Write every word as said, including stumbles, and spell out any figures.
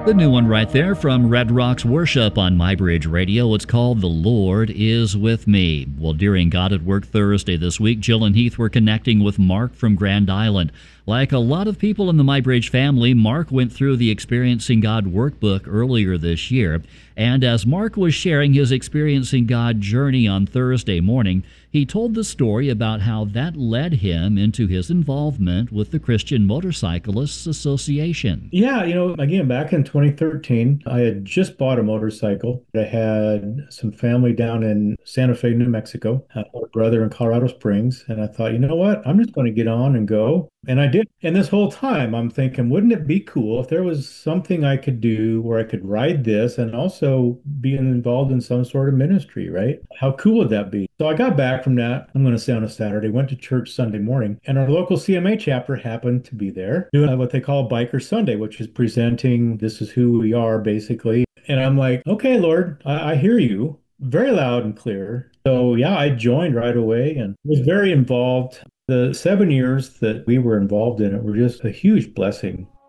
The new one right there from Red Rocks Worship on MyBridge Radio. It's called The Lord Is With Me. Well, during God at Work Thursday this week, Jill and Heath were connecting with Mark from Grand Island. Like a lot of people in the MyBridge family, Mark went through the Experiencing God workbook earlier this year. And as Mark was sharing his Experiencing God journey on Thursday morning, he told the story about how that led him into his involvement with the Christian Motorcyclists Association. Yeah, you know, again, back in twenty thirteen, I had just bought a motorcycle. I had some family down in Santa Fe, New Mexico, I had a brother in Colorado Springs, and I thought, you know what? I'm just going to get on and go. And I did. And this whole time, I'm thinking, wouldn't it be cool if there was something I could do where I could ride this and also be involved in some sort of ministry, right? How cool would that be? So I got back from that, I'm going to say on a Saturday, went to church Sunday morning, and our local C M A chapter happened to be there doing what they call Biker Sunday, which is presenting this is who we are, basically. And I'm like, okay, Lord, I, I hear you very loud and clear. So yeah, I joined right away and was very involved. The seven years that we were involved in it were just a huge blessing.